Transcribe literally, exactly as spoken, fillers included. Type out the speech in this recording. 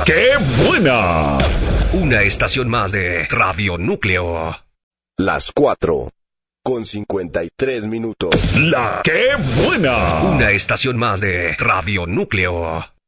¡Qué buena! Una estación más de Radio Núcleo. Las cuatro, con cincuenta y tres minutos. ¡La qué buena! Una estación más de Radio Núcleo.